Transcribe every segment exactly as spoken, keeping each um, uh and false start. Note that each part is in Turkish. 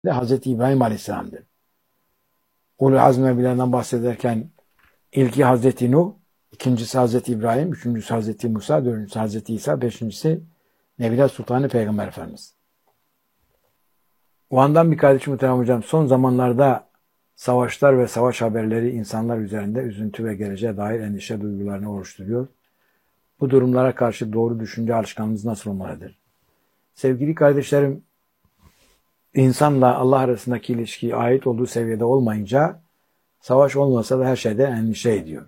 de Hazreti İbrahim Aleyhisselam'dır. Ulul azm nebilerden bahsederken ilki Hazreti Nuh, ikincisi Hazreti İbrahim, üçüncüsü Hazreti Musa, dördüncüsü Hazreti İsa, beşincisi Nebiler Sultanı Peygamber Efendimiz. O andan bir kardeşim muhterem hocam, son zamanlarda savaşlar ve savaş haberleri insanlar üzerinde üzüntü ve geleceğe dair endişe duygularını oluşturuyor. Bu durumlara karşı doğru düşünce alışkanlığınız nasıl olmalıdır? Sevgili kardeşlerim, insanla Allah arasındaki ilişki ait olduğu seviyede olmayınca savaş olmasa da her şeyde endişe ediyor.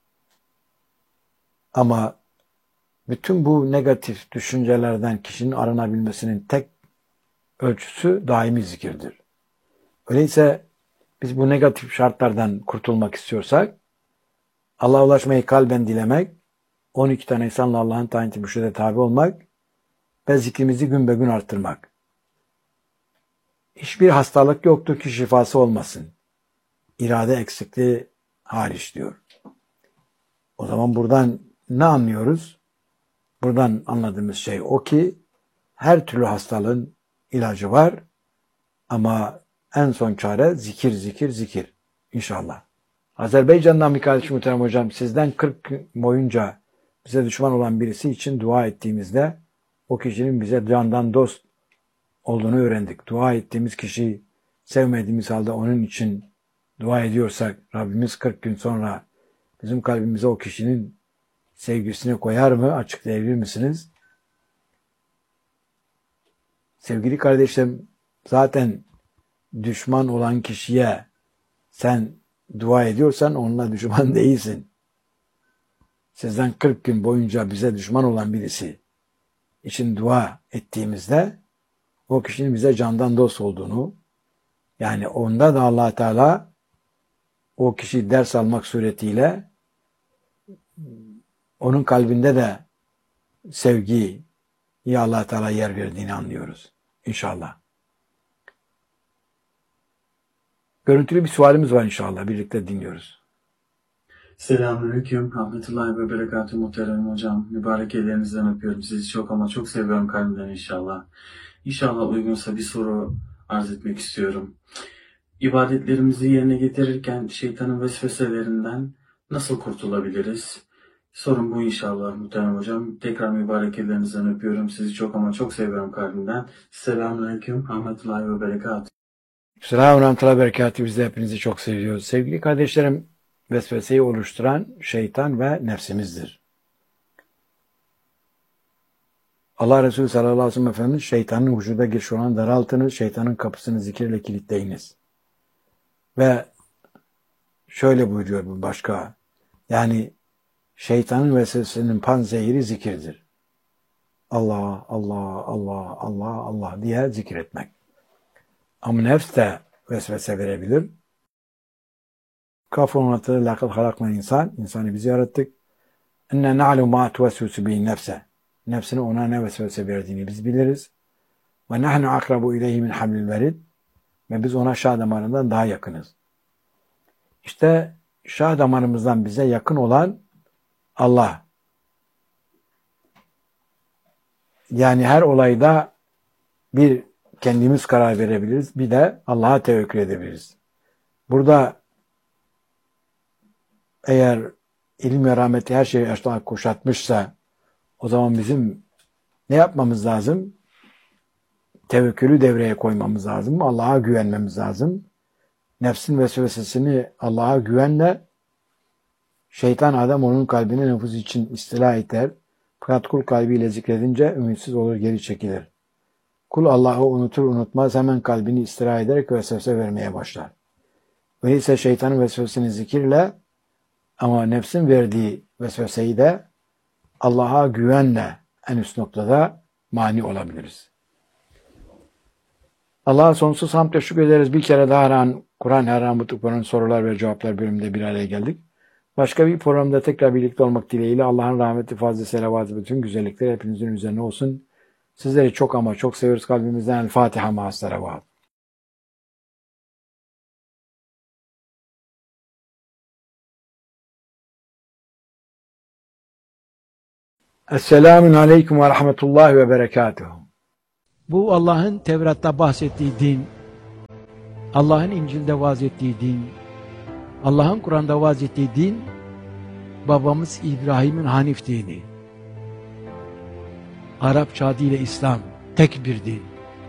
Ama bütün bu negatif düşüncelerden kişinin arınabilmesinin tek ölçüsü daimi zikirdir. Öyleyse biz bu negatif şartlardan kurtulmak istiyorsak Allah'a ulaşmayı kalben dilemek, on iki tane insanla Allah'ın tayin ettiği mürşide tabi olmak ve zikrimizi gün be gün arttırmak. Hiçbir hastalık yoktur ki şifası olmasın. İrade eksikliği hariç diyor. O zaman buradan ne anlıyoruz? Buradan anladığımız şey o ki her türlü hastalığın ilacı var ama en son çare zikir, zikir, zikir. İnşallah. Azerbaycan'dan bir kardeşim muhterem hocam, sizden kırk gün boyunca bize düşman olan birisi için dua ettiğimizde o kişinin bize candan dost olduğunu öğrendik. Dua ettiğimiz kişiyi sevmediğimiz halde onun için dua ediyorsak Rabbimiz kırk gün sonra bizim kalbimize o kişinin sevgisini koyar mı? Açıklayabilir misiniz? Sevgili kardeşlerim, zaten düşman olan kişiye sen dua ediyorsan onunla düşman değilsin. Sizden kırk gün boyunca bize düşman olan birisi için dua ettiğimizde o kişinin bize candan dost olduğunu, yani onda da Allah Teala o kişi ders almak suretiyle onun kalbinde de sevgiyi Allah Teala yer verdiğini anlıyoruz. İnşallah. Görüntülü bir sualimiz var inşallah. Birlikte dinliyoruz. Selamünaleyküm. Rahmetullahi ve berekatuhu muhterem hocam. Mübarek ellerinizden öpüyorum. Sizi çok ama çok seviyorum kalbimden inşallah. İnşallah uygunsa bir soru arz etmek istiyorum. İbadetlerimizi yerine getirirken şeytanın vesveselerinden nasıl kurtulabiliriz? Sorun bu inşallah muhterem hocam. Tekrar mübarek ellerinizden öpüyorum. Sizi çok ama çok seviyorum kalbimden. Selamünaleyküm. Rahmetullahi ve berekatuhu. Selamun Aleyküm Berekatü. Biz de hepinizi çok seviyoruz. Sevgili kardeşlerim, vesveseyi oluşturan şeytan ve nefsimizdir. Allah Resulü sallallahu aleyhi ve sellem Efendimiz şeytanın vücuda giriş olan daraltınız, şeytanın kapısını zikirle kilitleyiniz. Ve şöyle buyuruyor bu başka, yani şeytanın vesvesesinin panzehiri zikirdir. Allah, Allah, Allah, Allah, Allah diye zikir etmek. Ama nefs de vesvese verebilir. Kaf on altıda lâkad halaknal insan, insanı biz yarattık. İnne na'lu ma tuvesvisu bihi nefse. Nefsine ona ne vesvese verdiğini biz biliriz. Ve nahnu akrabu ileyhi min hablil verid. Ve biz ona şah damarından daha yakınız. İşte şah damarımızdan bize yakın olan Allah. Yani her olayda bir kendimiz karar verebiliriz, bir de Allah'a tevekkül edebiliriz. Burada eğer ilim ve rahmeti her şeyi yaştan kuşatmışsa o zaman bizim ne yapmamız lazım? Tevekkülü devreye koymamız lazım. Allah'a güvenmemiz lazım. Nefsin vesvesesini Allah'a güvenle, şeytan adam onun kalbine nüfuz için istila eder. Fakat kul kalbiyle zikredince ümitsiz olur, geri çekilir. Kul Allah'ı unutur unutmaz hemen kalbini istirahat ederek vesvese vermeye başlar. Öyleyse şeytanın vesvesesini zikirle ama nefsin verdiği vesveseyi de Allah'a güvenle en üst noktada mani olabiliriz. Allah'a sonsuz hamd ve şükür ederiz. Bir kere daha Kur'an Her An Mutlu'nun sorular ve cevaplar bölümünde bir araya geldik. Başka bir programda tekrar birlikte olmak dileğiyle Allah'ın rahmeti, fazla selavatı, bütün güzellikleri hepinizin üzerine olsun. Sizleri çok ama çok seviyoruz kalbimizden. El Fatiha ma'as salavat. Esselamun Aleyküm ve Rahmetullahi ve Berekatuhu. Bu Allah'ın Tevrat'ta bahsettiği din, Allah'ın İncil'de vaaz ettiği din, Allah'ın Kur'an'da vaaz ettiği din, babamız İbrahim'in Hanif dini. Arapça adıyla İslam, tek bir din.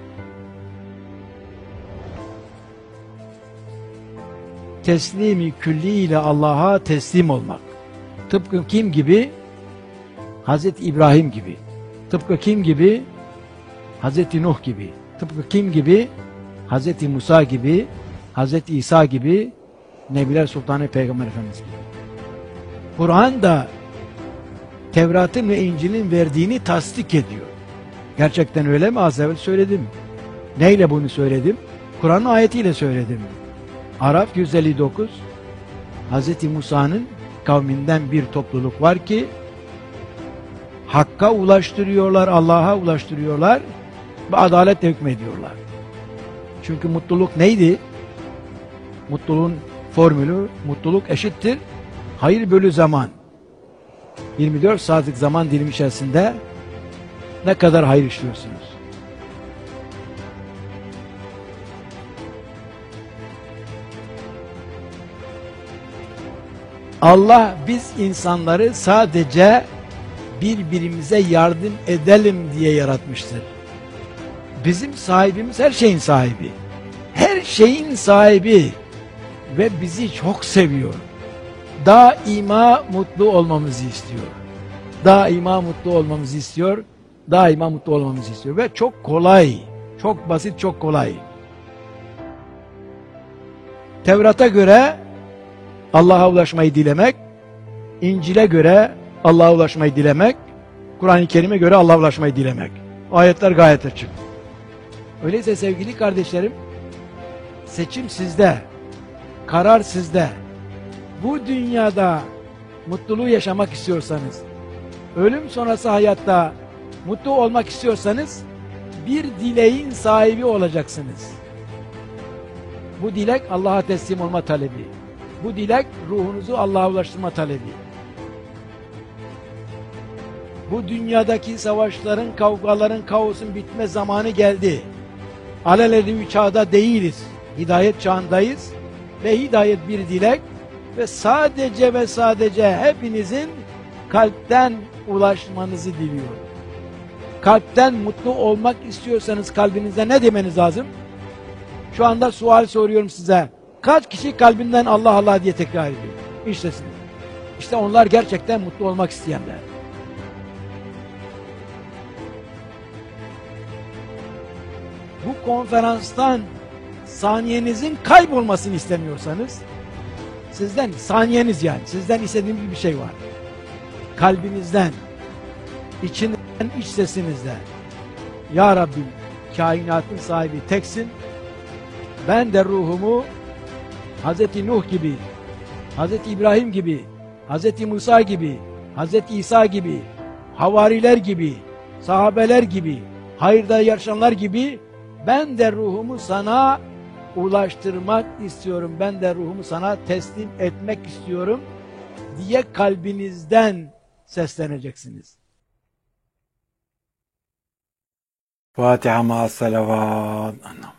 Teslimi külli ile Allah'a teslim olmak. Tıpkı kim gibi? Hazreti İbrahim gibi. Tıpkı kim gibi? Hazreti Nuh gibi. Tıpkı kim gibi? Hazreti Musa gibi, Hazreti İsa gibi, Nebiler Sultanı Peygamber Efendimiz gibi. Kur'an da Tevrat'ın ve İncil'in verdiğini tasdik ediyor. Gerçekten öyle mi? Az evvel söyledim. Neyle bunu söyledim? Kur'an ayetiyle söyledim. Araf yüz elli dokuz, Hazreti Musa'nın kavminden bir topluluk var ki Hakk'a ulaştırıyorlar, Allah'a ulaştırıyorlar ve adaletle hükmediyorlar. Çünkü mutluluk neydi? Mutluluğun formülü, mutluluk eşittir hayır bölü zaman. yirmi dört saatlik zaman dilimi içerisinde ne kadar hayır işliyorsunuz? Allah biz insanları sadece birbirimize yardım edelim diye yaratmıştır. Bizim sahibimiz her şeyin sahibi. Her şeyin sahibi ve bizi çok seviyor. Daima mutlu olmamızı istiyor. Daima mutlu olmamızı istiyor. Daima mutlu olmamızı istiyor ve çok kolay. Çok basit, çok kolay. Tevrat'a göre Allah'a ulaşmayı dilemek, İncil'e göre Allah'a ulaşmayı dilemek, Kur'an-ı Kerim'e göre Allah'a ulaşmayı dilemek. Ayetler gayet açık. Öyleyse sevgili kardeşlerim, seçim sizde, karar sizde. Bu dünyada mutluluğu yaşamak istiyorsanız, ölüm sonrası hayatta mutlu olmak istiyorsanız, bir dileğin sahibi olacaksınız. Bu dilek Allah'a teslim olma talebi. Bu dilek ruhunuzu Allah'a ulaştırma talebi. Bu dünyadaki savaşların, kavgaların, kaosun bitme zamanı geldi. Alelade bir çağda değiliz. Hidayet çağındayız. Ve hidayet bir dilek. Ve sadece ve sadece hepinizin kalpten ulaşmanızı diliyor. Kalpten mutlu olmak istiyorsanız kalbinizde ne demeniz lazım? Şu anda sual soruyorum size. Kaç kişi kalbinden Allah Allah diye tekrar ediyor? İşte siz. İşte onlar gerçekten mutlu olmak isteyenler. Bu konferanstan saniyenizin kaybolmasını istemiyorsanız, sizden saniyeniz yani, sizden istediğim bir şey var. Kalbinizden, içinden, iç sesinizden. Ya Rabbi, kainatın sahibi teksin. Ben de ruhumu Hazreti Nuh gibi, Hazreti İbrahim gibi, Hazreti Musa gibi, Hazreti İsa gibi, havariler gibi, sahabeler gibi, hayırda yarışanlar gibi ben de ruhumu sana ulaştırmak istiyorum. Ben de ruhumu sana teslim etmek istiyorum diye kalbinizden sesleneceksiniz. Fatiha ma'as salavat.